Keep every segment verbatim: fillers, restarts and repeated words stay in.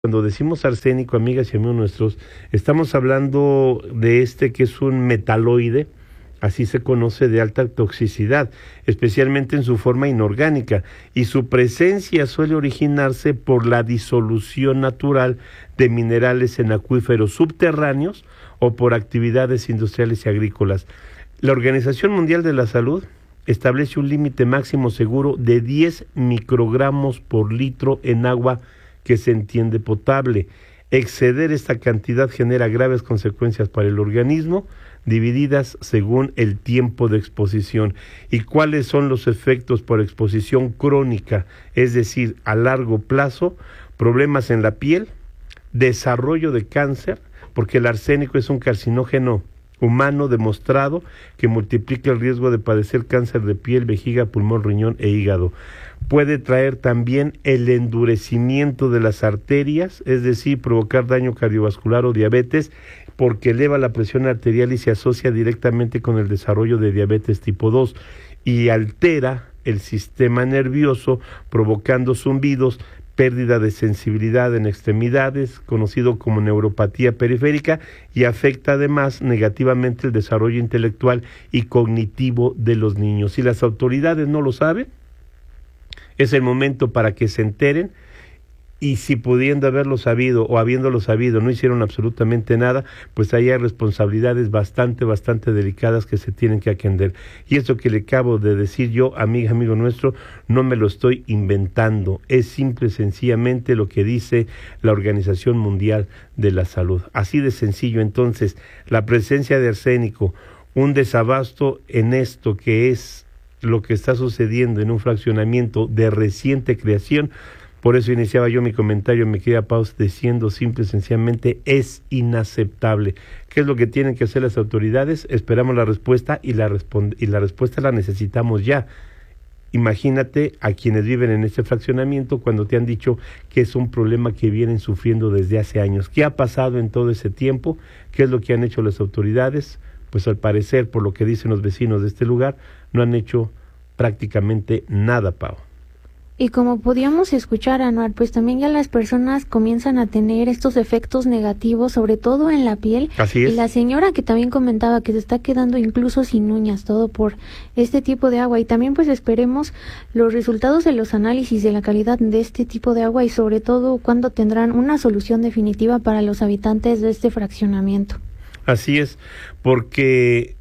Cuando decimos arsénico, amigas y amigos nuestros, estamos hablando de este que es un metaloide, así se conoce, de alta toxicidad, especialmente en su forma inorgánica, y su presencia suele originarse por la disolución natural de minerales en acuíferos subterráneos o por actividades industriales y agrícolas. La Organización Mundial de la Salud establece un límite máximo seguro de diez microgramos por litro en agua que se entiende potable. Exceder esta cantidad genera graves consecuencias para el organismo, divididas según el tiempo de exposición. ¿Y cuáles son los efectos por exposición crónica? Es decir, a largo plazo, problemas en la piel, desarrollo de cáncer, porque el arsénico es un carcinógeno humano demostrado que multiplica el riesgo de padecer cáncer de piel, vejiga, pulmón, riñón e hígado. Puede traer también el endurecimiento de las arterias, es decir, provocar daño cardiovascular o diabetes, porque eleva la presión arterial y se asocia directamente con el desarrollo de diabetes tipo dos y altera el sistema nervioso, provocando zumbidos, pérdida de sensibilidad en extremidades, conocido como neuropatía periférica, y afecta además negativamente el desarrollo intelectual y cognitivo de los niños. Si las autoridades no lo saben, es el momento para que se enteren, y si pudiendo haberlo sabido o habiéndolo sabido no hicieron absolutamente nada, pues ahí hay responsabilidades bastante, bastante delicadas que se tienen que atender. Y eso que le acabo de decir yo, amiga, amigo nuestro, no me lo estoy inventando, es simple y sencillamente lo que dice la Organización Mundial de la Salud. Así de sencillo. Entonces, la presencia de arsénico, un desabasto en esto que es lo que está sucediendo en un fraccionamiento de reciente creación. Por eso iniciaba yo mi comentario, mi querida Paus, diciendo simple y sencillamente es inaceptable. ¿Qué es lo que tienen que hacer las autoridades? Esperamos la respuesta y la, respond- y la respuesta la necesitamos ya. Imagínate a quienes viven en este fraccionamiento cuando te han dicho que es un problema que vienen sufriendo desde hace años. ¿Qué ha pasado en todo ese tiempo? ¿Qué es lo que han hecho las autoridades? Pues al parecer, por lo que dicen los vecinos de este lugar, no han hecho prácticamente nada, Pau. Y como podíamos escuchar, Anuar, pues también ya las personas comienzan a tener estos efectos negativos, sobre todo en la piel. Así es. Y la señora que también comentaba que se está quedando incluso sin uñas, todo por este tipo de agua. Y también pues esperemos los resultados de los análisis de la calidad de este tipo de agua y sobre todo cuándo tendrán una solución definitiva para los habitantes de este fraccionamiento. Así es, porque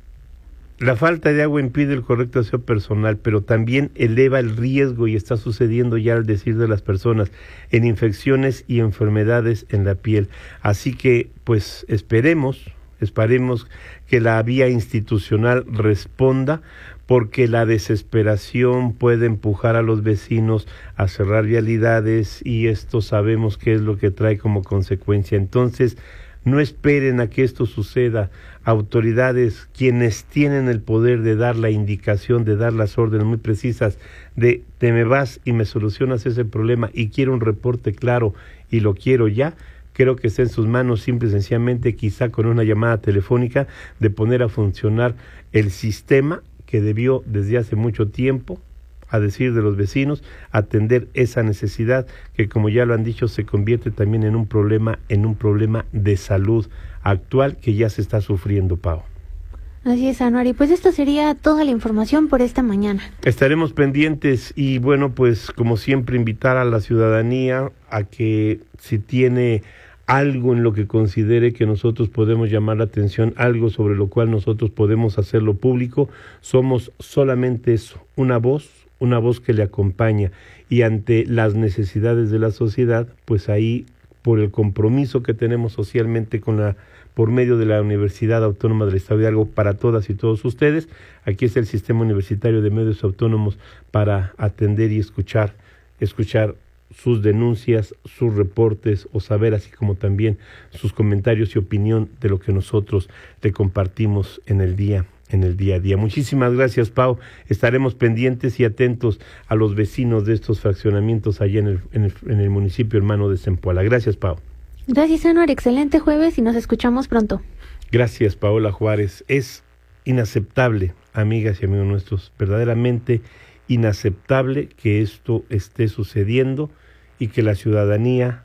la falta de agua impide el correcto aseo personal, pero también eleva el riesgo, y está sucediendo ya al decir de las personas, en infecciones y enfermedades en la piel. Así que, pues, esperemos, esperemos que la vía institucional responda, porque la desesperación puede empujar a los vecinos a cerrar vialidades, y esto sabemos qué es lo que trae como consecuencia. Entonces, no esperen a que esto suceda. Autoridades, quienes tienen el poder de dar la indicación, de dar las órdenes muy precisas, de te me vas y me solucionas ese problema y quiero un reporte claro y lo quiero ya, creo que está en sus manos simple y sencillamente, quizá con una llamada telefónica, de poner a funcionar el sistema que debió desde hace mucho tiempo, a decir de los vecinos, atender esa necesidad que, como ya lo han dicho, se convierte también en un problema, en un problema de salud actual que ya se está sufriendo, Pau. Así es, Anuar, y pues esta sería toda la información por esta mañana. Estaremos pendientes y bueno, pues como siempre invitar a la ciudadanía a que si tiene algo en lo que considere que nosotros podemos llamar la atención, algo sobre lo cual nosotros podemos hacerlo público, somos solamente eso, una voz, una voz que le acompaña, y ante las necesidades de la sociedad, pues ahí, por el compromiso que tenemos socialmente con la, por medio de la Universidad Autónoma del Estado de Hidalgo, para todas y todos ustedes, aquí está el Sistema Universitario de Medios Autónomos para atender y escuchar, escuchar sus denuncias, sus reportes, o saber así como también sus comentarios y opinión de lo que nosotros le compartimos en el día en el día a día. Muchísimas gracias, Pau. Estaremos pendientes y atentos a los vecinos de estos fraccionamientos allá en el, en el, en el municipio hermano de Zempoala. Gracias, Pau. Gracias, Anuar. Excelente jueves y nos escuchamos pronto. Gracias, Paola Juárez. Es inaceptable, amigas y amigos nuestros, verdaderamente inaceptable que esto esté sucediendo y que la ciudadanía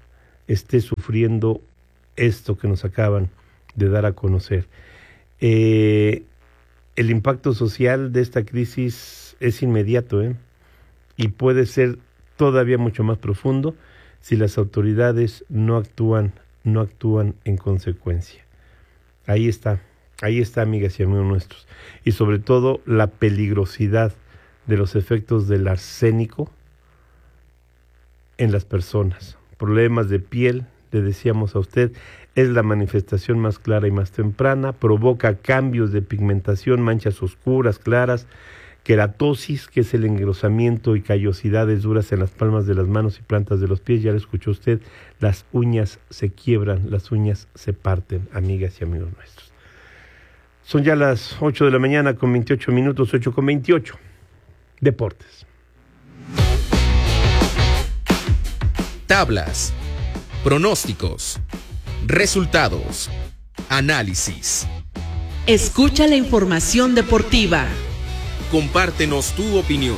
esté sufriendo esto que nos acaban de dar a conocer. Eh, el impacto social de esta crisis es inmediato, ¿eh? Y puede ser todavía mucho más profundo si las autoridades no actúan, no actúan en consecuencia. Ahí está, ahí está, amigas y amigos nuestros. Y sobre todo la peligrosidad de los efectos del arsénico en las personas. Problemas de piel, le decíamos a usted, es la manifestación más clara y más temprana, provoca cambios de pigmentación, manchas oscuras, claras, queratosis, que es el engrosamiento y callosidades duras en las palmas de las manos y plantas de los pies. Ya lo escuchó usted, las uñas se quiebran, las uñas se parten, amigas y amigos nuestros. Son ya las ocho de la mañana con veintiocho minutos, ocho con veintiocho. Deportes. Tablas, pronósticos, resultados, análisis. Escucha la información deportiva. Compártenos tu opinión.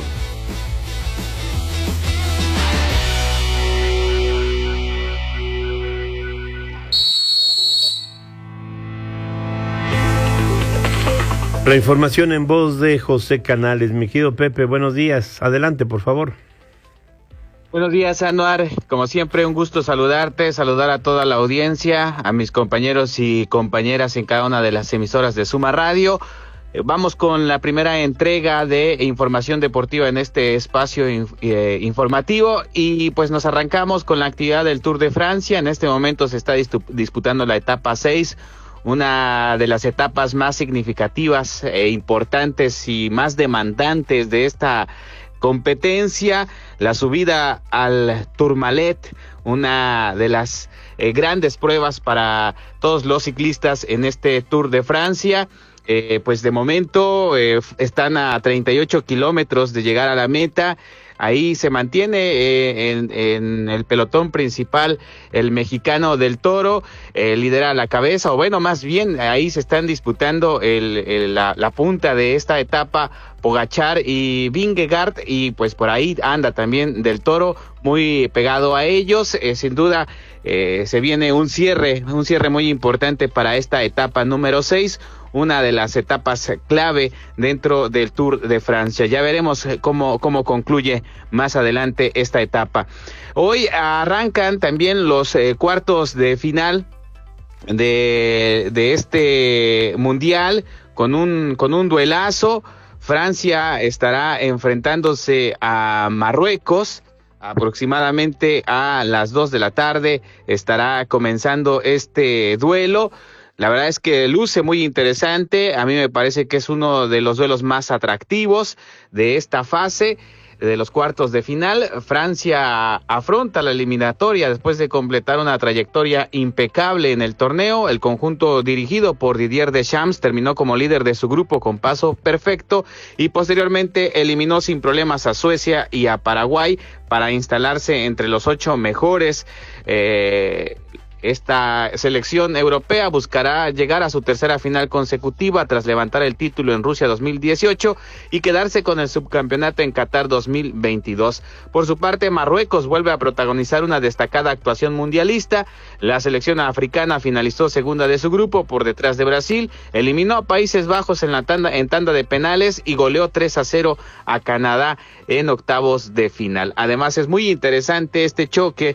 La información en voz de José Canales. Mi querido Pepe, buenos días. Adelante, por favor. Buenos días, Anuar. Como siempre, un gusto saludarte, saludar a toda la audiencia, a mis compañeros y compañeras en cada una de las emisoras de Suma Radio. Eh, vamos con la primera entrega de información deportiva en este espacio in, eh, informativo y pues nos arrancamos con la actividad del Tour de Francia. En este momento se está distu- disputando la etapa seis, una de las etapas más significativas e importantes y más demandantes de esta competencia, la subida al Tourmalet, una de las eh, grandes pruebas para todos los ciclistas en este Tour de Francia. Eh, pues de momento eh, están a treinta y ocho kilómetros de llegar a la meta. Ahí se mantiene eh, en, en el pelotón principal el mexicano del Toro, eh, lidera la cabeza, o bueno, más bien ahí se están disputando el, el, la, la punta de esta etapa, Pogačar y Vingegaard, y pues por ahí anda también del Toro muy pegado a ellos. Eh, sin duda eh, se viene un cierre, un cierre muy importante para esta etapa número seis, una de las etapas clave dentro del Tour de Francia. Ya veremos cómo, cómo concluye más adelante esta etapa. Hoy arrancan también los eh, cuartos de final de, de este mundial con un, con un duelazo. Francia estará enfrentándose a Marruecos. Aproximadamente a las dos de la tarde estará comenzando este duelo. La verdad es que luce muy interesante. A mí me parece que es uno de los duelos más atractivos de esta fase de los cuartos de final. Francia afronta la eliminatoria después de completar una trayectoria impecable en el torneo. El conjunto dirigido por Didier Deschamps terminó como líder de su grupo con paso perfecto y posteriormente eliminó sin problemas a Suecia y a Paraguay para instalarse entre los ocho mejores. Eh, Esta selección europea buscará llegar a su tercera final consecutiva tras levantar el título en Rusia dos mil dieciocho y quedarse con el subcampeonato en Qatar dos mil veintidós. Por su parte, Marruecos vuelve a protagonizar una destacada actuación mundialista. La selección africana finalizó segunda de su grupo por detrás de Brasil, eliminó a Países Bajos en la tanda, en tanda de penales y goleó tres a cero a Canadá en octavos de final. Además, es muy interesante este choque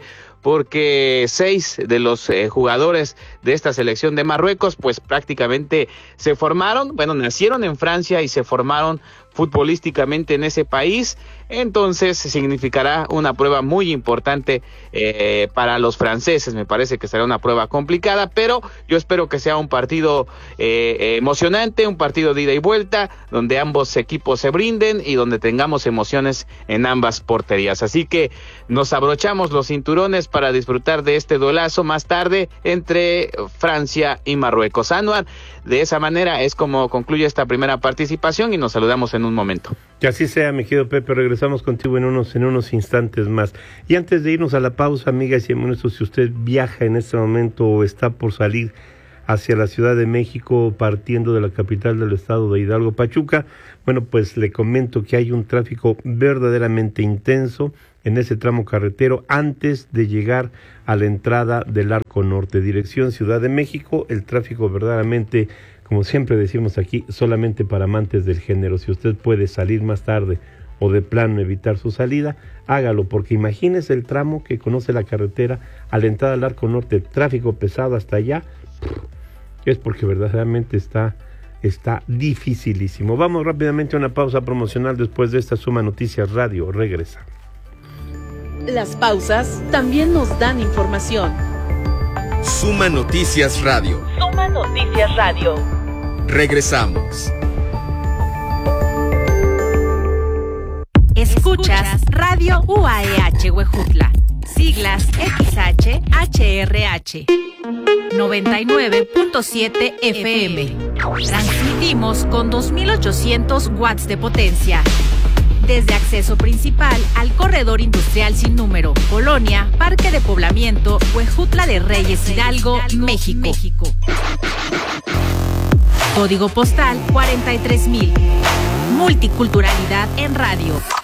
porque seis de los eh, jugadores de esta selección de Marruecos pues prácticamente se formaron, bueno, nacieron en Francia y se formaron futbolísticamente en ese país. Entonces significará una prueba muy importante eh, para los franceses. Me parece que será una prueba complicada, pero yo espero que sea un partido eh, emocionante, un partido de ida y vuelta, donde ambos equipos se brinden y donde tengamos emociones en ambas porterías. Así que nos abrochamos los cinturones para disfrutar de este duelazo más tarde entre Francia y Marruecos. Anuar, de esa manera es como concluye esta primera participación y nos saludamos en un momento. Que así sea, mi querido Pepe. Regresamos contigo en unos en unos instantes más. Y antes de irnos a la pausa, amigas y amigos, si usted viaja en este momento o está por salir hacia la Ciudad de México, partiendo de la capital del estado de Hidalgo, Pachuca, bueno, pues le comento que hay un tráfico verdaderamente intenso en ese tramo carretero antes de llegar a la entrada del Arco Norte, dirección Ciudad de México. El tráfico verdaderamente, como siempre decimos aquí, solamente para amantes del género. Si usted puede salir más tarde o de plano evitar su salida, hágalo, porque imagínese el tramo que conoce la carretera a la entrada del Arco Norte, tráfico pesado hasta allá, es porque verdaderamente está, está dificilísimo. Vamos rápidamente a una pausa promocional después de esta Suma Noticias Radio. Regresa. Las pausas también nos dan información. Suma Noticias Radio. Suma Noticias Radio. Regresamos. Escuchas Radio U A E H Huejutla, siglas X H H R H, noventa y nueve punto siete F M. Transmitimos con dos mil ochocientos watts de potencia. Desde acceso principal al corredor industrial sin número, Colonia, Parque de Poblamiento, Huejutla de Reyes Hidalgo, México. Código postal cuarenta y tres mil. Multiculturalidad en radio.